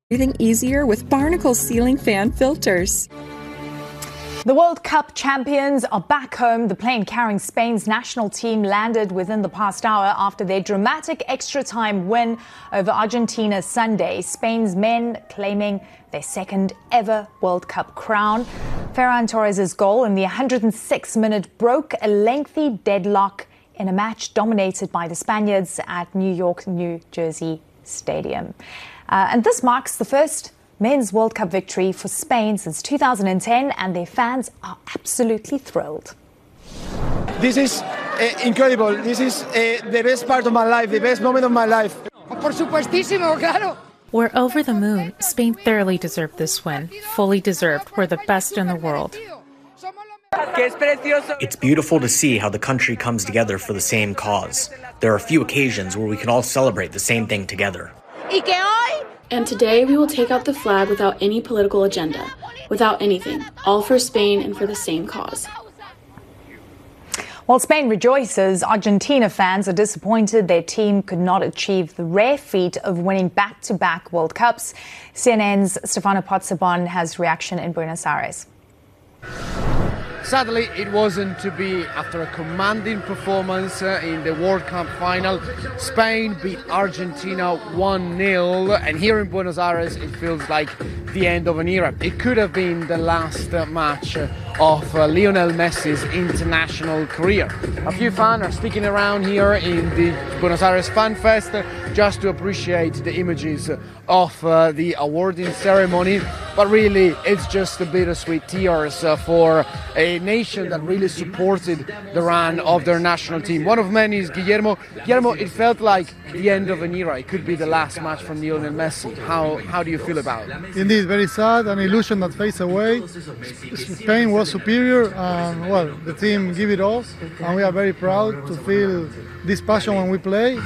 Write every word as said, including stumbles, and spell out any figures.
Breathing easier with Barnacle ceiling fan filters. The World Cup champions are back home. The plane carrying Spain's national team landed within the past hour after their dramatic extra-time win over Argentina Sunday. Spain's men claiming their second ever World Cup crown. Ferran Torres' goal in the one hundred sixth minute broke a lengthy deadlock in a match dominated by the Spaniards at New York, New Jersey Stadium. Uh, and this marks the first men's World Cup victory for Spain since two thousand ten, and their fans are absolutely thrilled. This is uh, incredible. This is uh, the best part of my life, the best moment of my life. Por supuestísimo, claro. We're over the moon. Spain thoroughly deserved this win. Fully deserved. We're the best in the world. It's beautiful to see how the country comes together for the same cause. There are a few occasions where we can all celebrate the same thing together. And today we will take out the flag without any political agenda, without anything, all for Spain and for the same cause. While Spain rejoices, Argentina fans are disappointed their team could not achieve the rare feat of winning back-to-back World Cups. C N N's Stefano Pozzebon has reaction in Buenos Aires. Sadly, it wasn't to be. After a commanding performance uh, in the World Cup final, Spain beat Argentina one nil, and here in Buenos Aires it feels like the end of an era. It could have been the last uh, match uh, of uh, Lionel Messi's international career. A few fans are sticking around here in the Buenos Aires Fan Fest uh, just to appreciate the images of uh, the awarding ceremony, but really it's just a bittersweet tears uh, for a nation that really supported the run of their national team. One of many is Guillermo. Guillermo, it felt like the end of an era. It could be the last match from Lionel Messi. How how do you feel about it? Indeed, very sad, an illusion that fades away. Spain was superior, and well, the team gave it all, and we are very proud to feel this passion when we play.